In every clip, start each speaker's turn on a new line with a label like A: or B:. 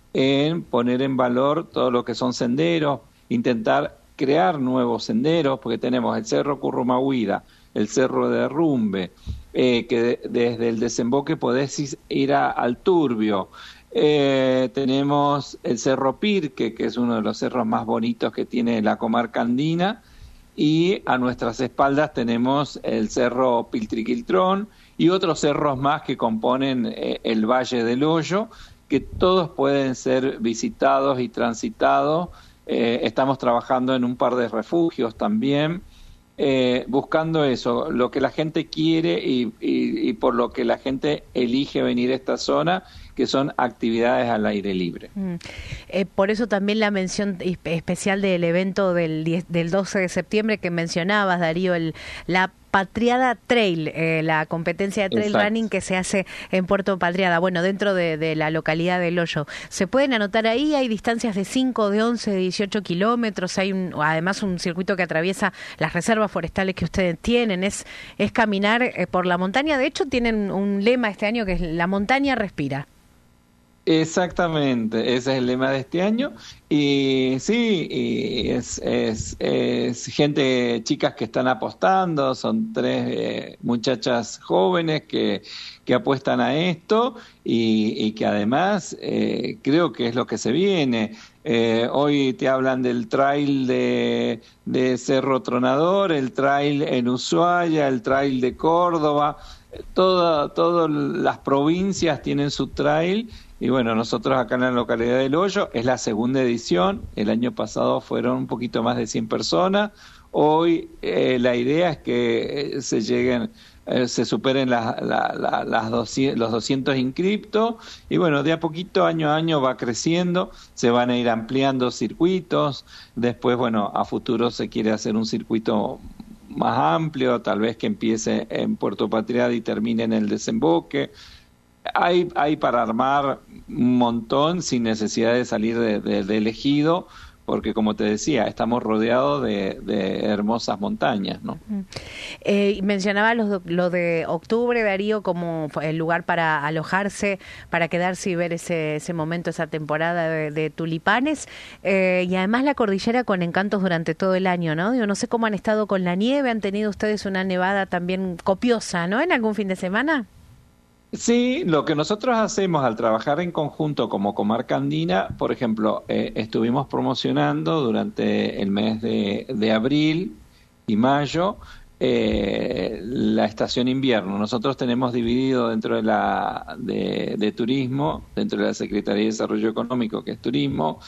A: en poner en valor todo lo que son senderos, intentar crear nuevos senderos, porque tenemos el Cerro Currumahuida, el Cerro de Derrumbe, que desde el desemboque podés ir al Turbio. Tenemos el Cerro Pirque, que es uno de los cerros más bonitos que tiene la comarca andina, y a nuestras espaldas tenemos el Cerro Piltriquiltrón y otros cerros más que componen el Valle del Hoyo, que todos pueden ser visitados y transitados. Estamos trabajando en un par de refugios también, buscando eso, lo que la gente quiere y por lo que la gente elige venir a esta zona, que son actividades al aire libre.
B: Por eso también la mención especial del evento del 12 de septiembre que mencionabas, Darío, la Patriada Trail, la competencia de trail
A: Exacto.
B: running que se hace en Puerto Patriada, bueno, dentro de la localidad del Hoyo. ¿Se pueden anotar ahí? Hay distancias de 5, de 11, de 18 kilómetros, hay además un circuito que atraviesa las reservas forestales que ustedes tienen, es caminar por la montaña. De hecho, tienen un lema este año que es La montaña respira.
A: Exactamente, ese es el lema de este año. Y sí, y es gente, chicas que están apostando, son tres muchachas jóvenes que apuestan a esto y que además creo que es lo que se viene. Hoy te hablan del trail de Cerro Tronador, el trail en Ushuaia, el trail de Córdoba. Todas las provincias tienen su trail y bueno, nosotros acá en la localidad del Hoyo es la segunda edición. El año pasado fueron un poquito más de 100 personas. Hoy la idea es que se superen los 200 inscriptos y bueno, de a poquito, año a año va creciendo, se van a ir ampliando circuitos. Después, bueno, a futuro se quiere hacer un circuito más amplio, tal vez que empiece en Puerto Patriada y termine en el desemboque. Hay para armar un montón sin necesidad de salir del ejido, porque como te decía, estamos rodeados de hermosas montañas, ¿no?
B: Mencionaba lo de octubre, Darío, como el lugar para alojarse, para quedarse y ver ese momento, esa temporada de tulipanes, y además la cordillera con encantos durante todo el año, ¿no? Digo, no sé cómo han estado con la nieve, han tenido ustedes una nevada también copiosa, ¿no? ¿En algún fin de semana?
A: Sí, lo que nosotros hacemos al trabajar en conjunto como comarca andina, por ejemplo, estuvimos promocionando durante el mes de abril y mayo la estación invierno. Nosotros tenemos dividido dentro de turismo, dentro de la Secretaría de Desarrollo Económico, que es turismo,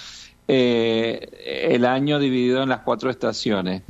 A: el año dividido en las 4 estaciones.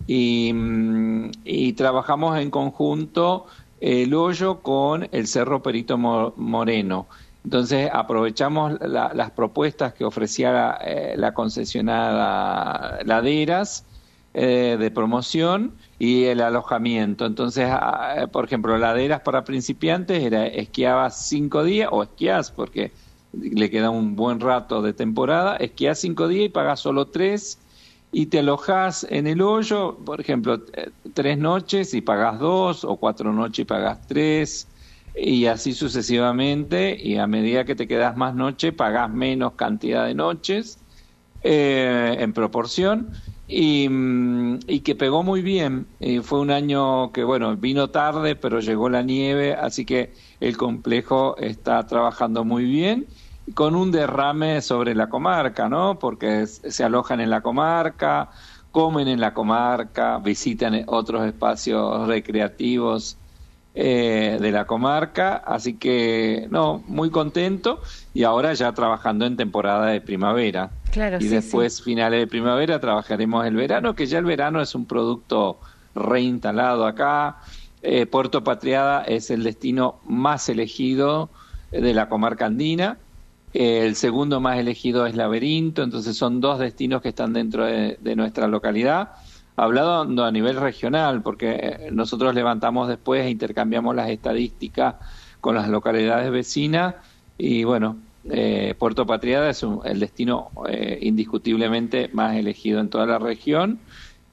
A: Y trabajamos en conjunto el Hoyo con el Cerro Perito Moreno. Entonces aprovechamos las propuestas que ofrecía la concesionada Laderas de promoción y el alojamiento. Entonces, por ejemplo, Laderas para principiantes esquiabas 5 días, o esquiás porque le queda un buen rato de temporada, esquiás 5 días y pagás solo 3 y te alojás en el Hoyo, por ejemplo, 3 noches y pagás 2, o 4 noches y pagás 3, y así sucesivamente, y a medida que te quedás más noche, pagás menos cantidad de noches en proporción, y que pegó muy bien. Fue un año que, bueno, vino tarde, pero llegó la nieve, así que el complejo está trabajando muy bien, con un derrame sobre la comarca, ¿no? Porque se alojan en la comarca, comen en la comarca, visitan otros espacios recreativos de la comarca, así que, no, muy contento y ahora ya trabajando en temporada de primavera.
B: Claro,
A: Y
B: sí, sí.
A: después, finales de primavera, trabajaremos el verano, que ya el verano es un producto reinstalado acá. Puerto Patriada es el destino más elegido de la comarca andina. El segundo más elegido es Laberinto, entonces son 2 destinos que están dentro de nuestra localidad. Hablando a nivel regional, porque nosotros levantamos después e intercambiamos las estadísticas con las localidades vecinas y bueno, Puerto Patriada es el destino indiscutiblemente más elegido en toda la región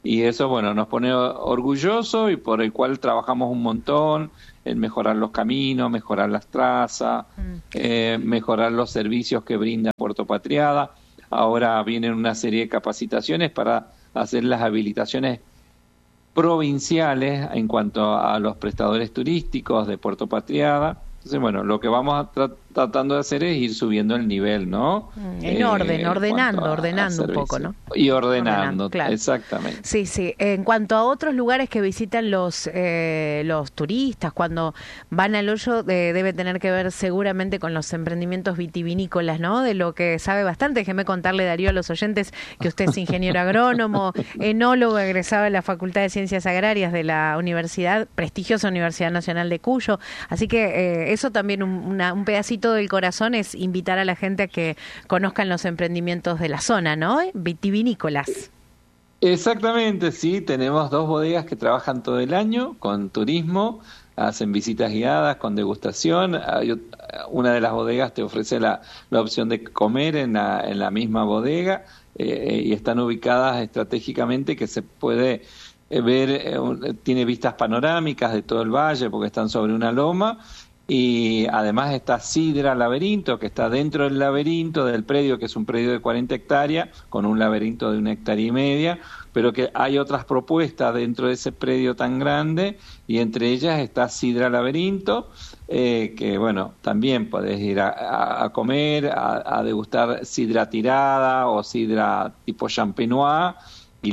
A: y eso, bueno, nos pone orgulloso y por el cual trabajamos un montón en mejorar los caminos, mejorar las trazas, mejorar los servicios que brinda Puerto Patriada. Ahora vienen una serie de capacitaciones para hacer las habilitaciones provinciales en cuanto a los prestadores turísticos de Puerto Patriada. Entonces, bueno, lo que vamos tratando de hacer es ir subiendo el nivel, ¿no?
B: En orden, ordenando un poco, ¿no?
A: Y ordenando,
B: claro.
A: Exactamente.
B: Sí, sí. En cuanto a otros lugares que visitan los turistas, cuando van al Hoyo, debe tener que ver seguramente con los emprendimientos vitivinícolas, ¿no? De lo que sabe bastante. Déjeme contarle, Darío, a los oyentes que usted es ingeniero agrónomo, enólogo, egresado de la Facultad de Ciencias Agrarias de la prestigiosa Universidad Nacional de Cuyo. Así que eso también un pedacito del corazón es invitar a la gente a que conozcan los emprendimientos de la zona, ¿no? Vitivinícolas.
A: Exactamente, sí, tenemos 2 bodegas que trabajan todo el año con turismo, hacen visitas guiadas con degustación. Una de las bodegas te ofrece la opción de comer en la misma bodega, y están ubicadas estratégicamente que se puede ver, tiene vistas panorámicas de todo el valle porque están sobre una loma. Y además está Sidra Laberinto, que está dentro del laberinto del predio, que es un predio de 40 hectáreas, con un laberinto de 1,5 hectáreas, pero que hay otras propuestas dentro de ese predio tan grande, y entre ellas está Sidra Laberinto, que bueno, también podés ir a comer, a degustar sidra tirada o sidra tipo champenois, y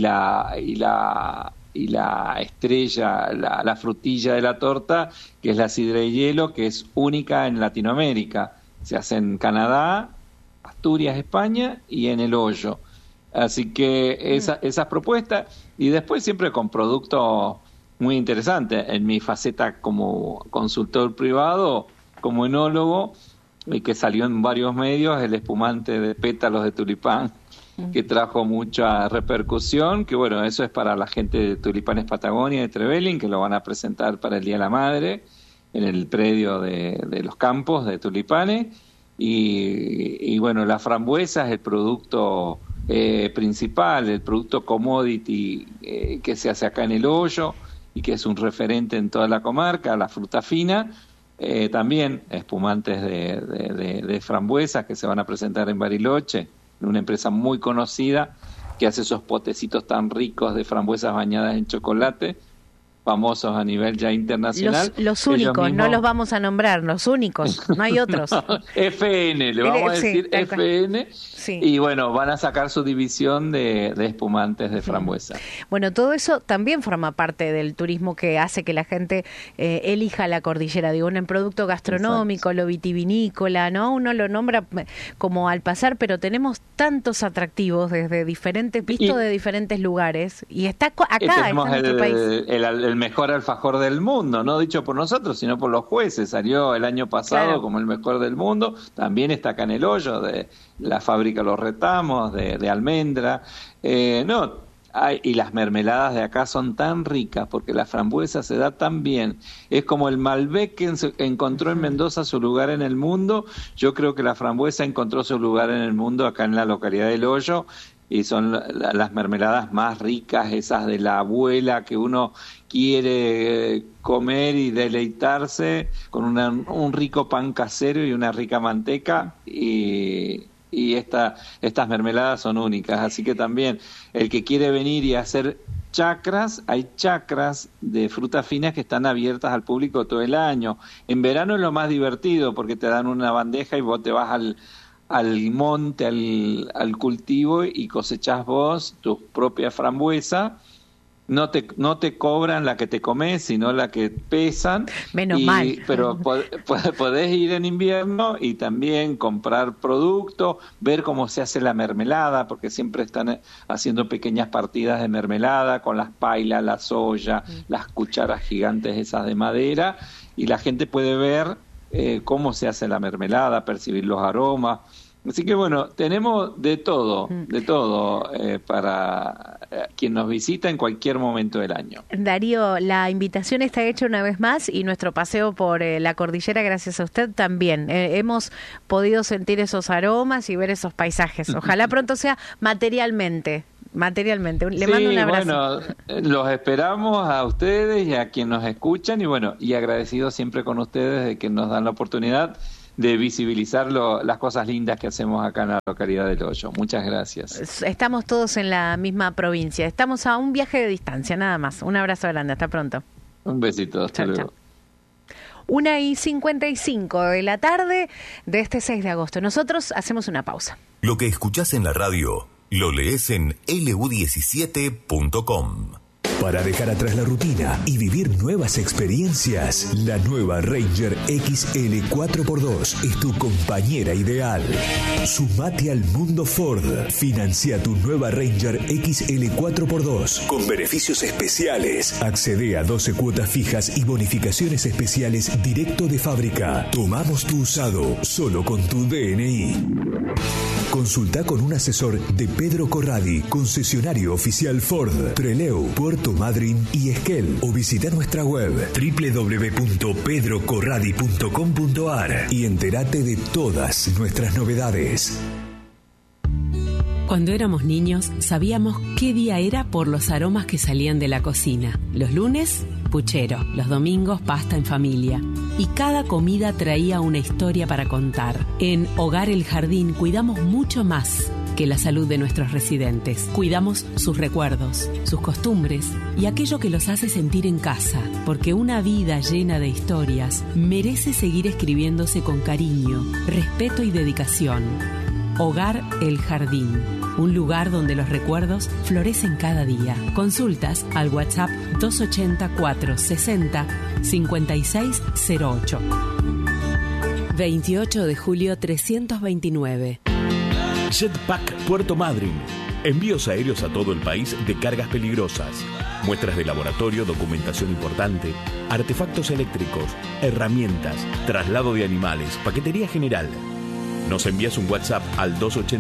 A: la estrella, la frutilla de la torta, que es la sidra de hielo, que es única en Latinoamérica. Se hace en Canadá, Asturias, España y en El Hoyo. Así que esas propuestas, y después siempre con productos muy interesantes. En mi faceta como consultor privado, como enólogo, que salió en varios medios, el espumante de pétalos de tulipán, que trajo mucha repercusión, que bueno, eso es para la gente de Tulipanes Patagonia de Trevelin, que lo van a presentar para el Día de la Madre en el predio de los campos de tulipanes, y bueno, la frambuesa es el producto principal, el producto commodity que se hace acá en El Hoyo y que es un referente en toda la comarca, la fruta fina. También espumantes de frambuesa que se van a presentar en Bariloche, una empresa muy conocida que hace esos potecitos tan ricos de frambuesas bañadas en chocolate, famosos a nivel ya internacional.
B: Los únicos, mismos... no los vamos a nombrar, los únicos, no hay otros.
A: FN, le vamos a decir FN,
B: sí.
A: Y bueno, van a sacar su división de espumantes de frambuesa.
B: Bueno, todo eso también forma parte del turismo que hace que la gente elija la cordillera, digo, un producto gastronómico, exacto, lo vitivinícola, ¿no? Uno lo nombra como al pasar, pero tenemos tantos atractivos desde diferentes, de diferentes lugares, y está acá, está en nuestro país.
A: El mejor alfajor del mundo, no dicho por nosotros, sino por los jueces. Salió el año pasado, claro, como el mejor del mundo. También está acá en El Hoyo, de la fábrica Los Retamos, de almendra. Y las mermeladas de acá son tan ricas porque la frambuesa se da tan bien. Es como el Malbec que encontró en Mendoza su lugar en el mundo. Yo creo que la frambuesa encontró su lugar en el mundo acá en la localidad del Hoyo. Y son las mermeladas más ricas, esas de la abuela que uno quiere comer y deleitarse con un rico pan casero y una rica manteca, y estas mermeladas son únicas. Así que también el que quiere venir y hacer chacras, hay chacras de frutas finas que están abiertas al público todo el año. En verano es lo más divertido porque te dan una bandeja y vos te vas al monte, al cultivo, y cosechás vos tu propia frambuesa. No te cobran la que te comes, sino la que pesan.
B: Menos mal.
A: Pero podés ir en invierno y también comprar producto, ver cómo se hace la mermelada, porque siempre están haciendo pequeñas partidas de mermelada con las pailas, la soya, las cucharas gigantes esas de madera, y la gente puede ver cómo se hace la mermelada, percibir los aromas. Así que bueno, tenemos de todo para quien nos visita en cualquier momento del año.
B: Darío, la invitación está hecha una vez más, y nuestro paseo por la cordillera, gracias a usted también. Hemos podido sentir esos aromas y ver esos paisajes. Ojalá pronto sea materialmente. materialmente. Le mando un abrazo.
A: Bueno, los esperamos a ustedes y a quienes nos escuchan, y agradecidos siempre con ustedes de que nos dan la oportunidad de visibilizar las cosas lindas que hacemos acá en la localidad del Hoyo. Muchas gracias.
B: Estamos todos en la misma provincia. Estamos a un viaje de distancia, nada más. Un abrazo grande. Hasta pronto.
A: Un besito. Hasta luego.
B: 1:55 de la tarde de este 6 de agosto. Nosotros hacemos una pausa.
C: Lo que escuchás en la radio, lo lees en lu17.com.
D: Para dejar atrás la rutina y vivir nuevas experiencias, la nueva Ranger XL 4x2 es tu compañera ideal. Sumate al mundo Ford. Financia tu nueva Ranger XL 4x2 con beneficios especiales. Accede a 12 cuotas fijas y bonificaciones especiales directo de fábrica. Tomamos tu usado solo con tu DNI. Consulta con un asesor de Pedro Corradi, concesionario oficial Ford, Trelew, Puerto Madryn y Esquel, o visita nuestra web www.pedrocorradi.com.ar y entérate de todas nuestras novedades.
E: Cuando éramos niños, sabíamos qué día era por los aromas que salían de la cocina. Los lunes, puchero. Los domingos, pasta en familia. Y cada comida traía una historia para contar. En Hogar El Jardín cuidamos mucho más que la salud de nuestros residentes. Cuidamos sus recuerdos, sus costumbres y aquello que los hace sentir en casa. Porque una vida llena de historias merece seguir escribiéndose con cariño, respeto y dedicación. Hogar El Jardín, un lugar donde los recuerdos florecen cada día. Consultas al WhatsApp 284 60 5608. 28 de julio 329.
F: Jetpack Puerto Madryn. Envíos aéreos a todo el país de cargas peligrosas. Muestras de laboratorio, documentación importante, artefactos eléctricos, herramientas, traslado de animales, paquetería general. Nos envías un WhatsApp al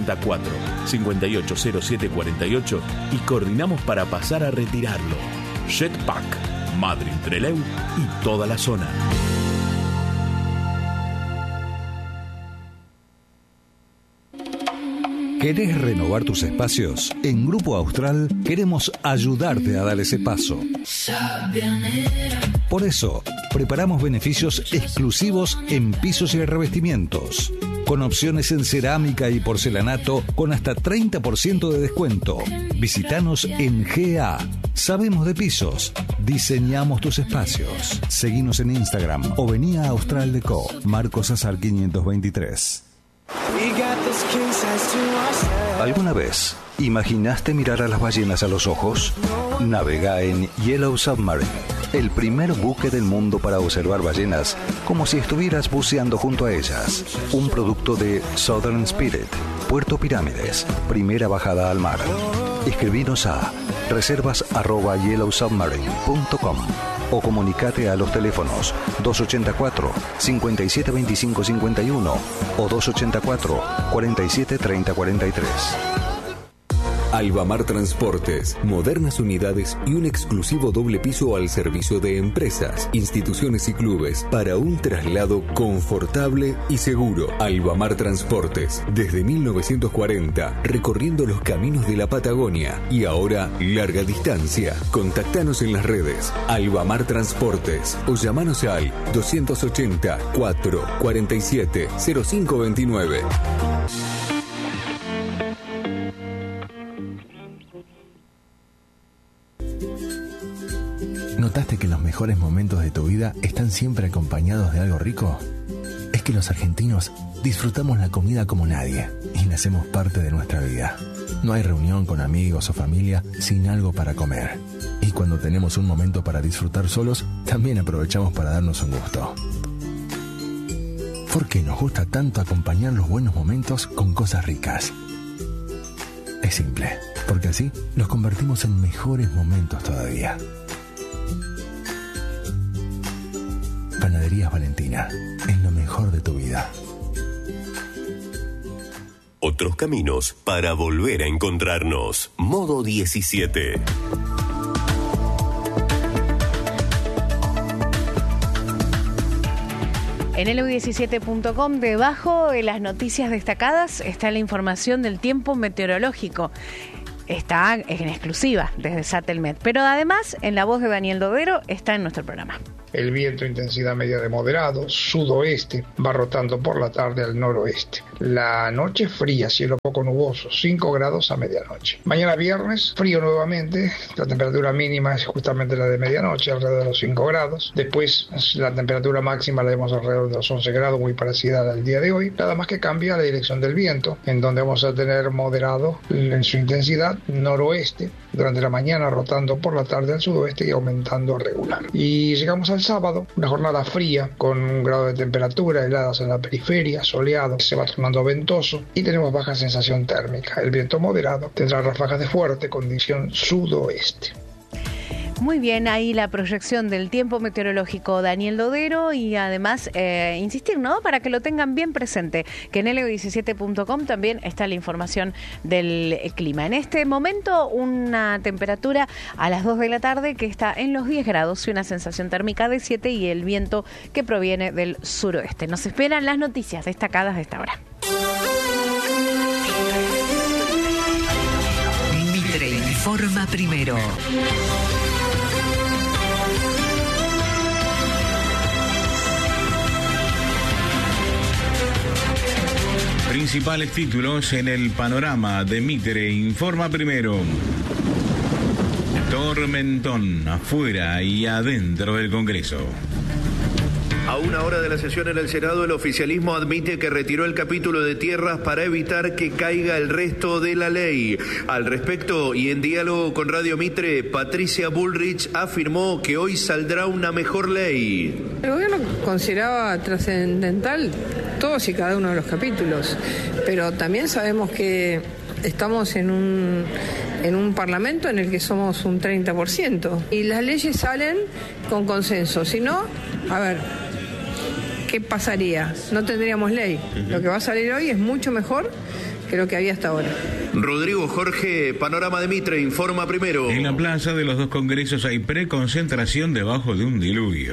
F: 284-580748 y coordinamos para pasar a retirarlo. Jetpack, Madryn, Trelew y toda la zona.
D: ¿Querés renovar tus espacios? En Grupo Austral queremos ayudarte a dar ese paso. Por eso, preparamos beneficios exclusivos en pisos y revestimientos, con opciones en cerámica y porcelanato con hasta 30% de descuento. Visítanos en GA. Sabemos de pisos, diseñamos tus espacios. Seguinos en Instagram o vení a Austral Deco, Marcos Azar 523. ¿Alguna vez imaginaste mirar a las ballenas a los ojos? Navega en Yellow Submarine, el primer buque del mundo para observar ballenas como si estuvieras buceando junto a ellas. Un producto de Southern Spirit, Puerto Pirámides, primera bajada al mar. Escribinos a reservas@yellowsubmarine.com o comunicate a los teléfonos 284-572551 o 284-473043.
G: Albamar Transportes, modernas unidades y un exclusivo doble piso al servicio de empresas, instituciones y clubes para un traslado confortable y seguro. Albamar Transportes, desde 1940, recorriendo los caminos de la Patagonia y ahora larga distancia. Contactanos en las redes Albamar Transportes o llamanos al 280 447 0529.
H: ¿Notaste que los mejores momentos de tu vida están siempre acompañados de algo rico? Es que los argentinos disfrutamos la comida como nadie y la hacemos parte de nuestra vida. No hay reunión con amigos o familia sin algo para comer. Y cuando tenemos un momento para disfrutar solos, también aprovechamos para darnos un gusto. ¿Por qué nos gusta tanto acompañar los buenos momentos con cosas ricas? Es simple, porque así los convertimos en mejores momentos todavía. Panaderías Valentina, es lo mejor de tu vida.
C: Otros caminos para volver a encontrarnos. Modo 17.
B: En lu17.com, debajo de las noticias destacadas, está la información del tiempo meteorológico. está en exclusiva desde Satelmet. Pero además, en la voz de Daniel Dodero, está en nuestro programa.
I: El viento intensidad media de moderado, sudoeste, va rotando por la tarde al noroeste. La noche fría, cielo poco nuboso, 5 grados a medianoche. Mañana viernes, frío nuevamente, la temperatura mínima es justamente la de medianoche, alrededor de los 5 grados. Después la temperatura máxima la vemos alrededor de los 11 grados, muy parecida al día de hoy. Nada más que cambia la dirección del viento, en donde vamos a tener moderado en su intensidad noroeste, durante la mañana rotando por la tarde al sudoeste y aumentando regular. Y llegamos al sábado, una jornada fría con 1 grado de temperatura, heladas en la periferia, soleado, se va tornando ventoso y tenemos baja sensación térmica. El viento moderado tendrá ráfagas de fuerte condición sudoeste.
B: Muy bien, ahí la proyección del tiempo meteorológico Daniel Dodero y además insistir, ¿no? Para que lo tengan bien presente, que en LO17.com también está la información del clima. En este momento una temperatura a las 2 de la tarde que está en los 10 grados y una sensación térmica de 7 y el viento que proviene del suroeste. Nos esperan las noticias destacadas de esta hora.
J: Mitre informa primero.
K: Principales títulos en el panorama de Mitre informa primero. Tormentón afuera y adentro del Congreso.
L: A 1 hora de la sesión en el Senado, el oficialismo admite que retiró el capítulo de tierras para evitar que caiga el resto de la ley. Al respecto, y en diálogo con Radio Mitre, Patricia Bullrich afirmó que hoy saldrá una mejor ley.
M: El gobierno consideraba trascendental todos y cada uno de los capítulos, pero también sabemos que estamos en un parlamento en el que somos un 30% y las leyes salen con consenso. Si no, a ver, ¿qué pasaría? No tendríamos ley. Lo que va a salir hoy es mucho mejor que lo que había hasta ahora.
L: Rodrigo Jorge, panorama de Mitre, informa primero.
K: En la plaza de los dos congresos hay preconcentración debajo de un diluvio.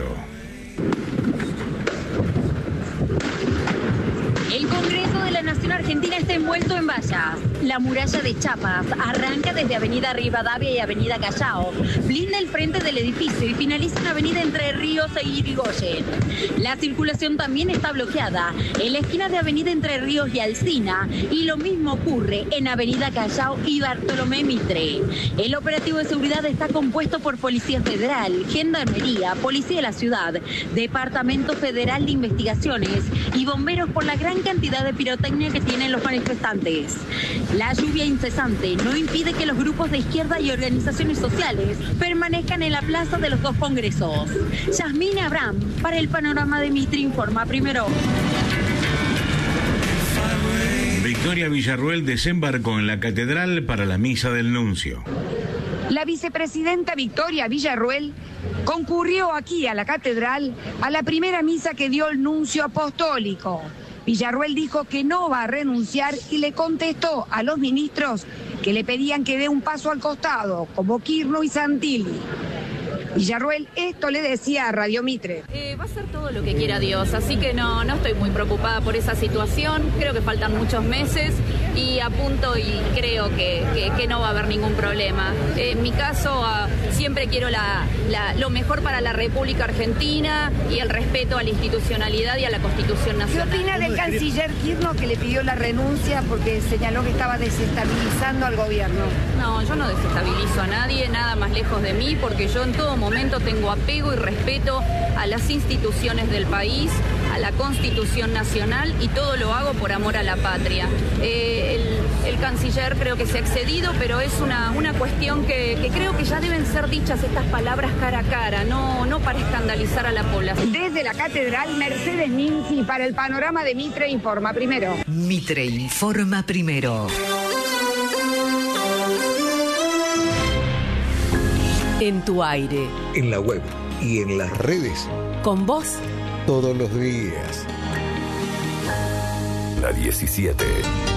N: El Congreso de la Nación Argentina está envuelto en vallas. La muralla de Chapas arranca desde Avenida Rivadavia y Avenida Callao, blinda el frente del edificio y finaliza en Avenida Entre Ríos e Irigoyen. La circulación también está bloqueada en la esquina de Avenida Entre Ríos y Alsina, y lo mismo ocurre en Avenida Callao y Bartolomé Mitre. El operativo de seguridad está compuesto por Policía Federal, Gendarmería, Policía de la Ciudad, Departamento Federal de Investigaciones y bomberos por la gran cantidad de pirotecnia que tienen los manifestantes. La lluvia incesante no impide que los grupos de izquierda y organizaciones sociales permanezcan en la plaza de los dos congresos. Yasmín Abraham, para el panorama de Mitre, informa primero.
K: Victoria Villarruel desembarcó en la catedral para la misa del nuncio.
O: La vicepresidenta Victoria Villarruel concurrió aquí a la catedral a la primera misa que dio el nuncio apostólico. Villarruel dijo que no va a renunciar y le contestó a los ministros que le pedían que dé un paso al costado, como Kirchner y Santilli. Villarruel esto le decía a Radio Mitre.
P: Va a ser todo lo que quiera Dios, así que no estoy muy preocupada por esa situación. Creo que faltan muchos meses y apunto y creo que no va a haber ningún problema. En mi caso, siempre quiero lo mejor para la República Argentina y el respeto a la institucionalidad y a la Constitución Nacional.
O: ¿Qué opina del canciller Kirchner que le pidió la renuncia porque señaló que estaba desestabilizando al gobierno?
P: No, yo no desestabilizo a nadie, nada más lejos de mí, porque yo en todo momento tengo apego y respeto a las instituciones del país, a la Constitución Nacional, y todo lo hago por amor a la patria. El canciller creo que se ha excedido, pero es una cuestión que creo que ya deben ser dichas estas palabras cara a cara, no para escandalizar a la población.
O: Desde la catedral, Mercedes Ninzi, para el panorama de Mitre, informa primero.
J: Mitre informa primero.
E: En tu aire.
Q: En la web y en las redes.
E: Con vos.
Q: Todos los días.
C: La 17.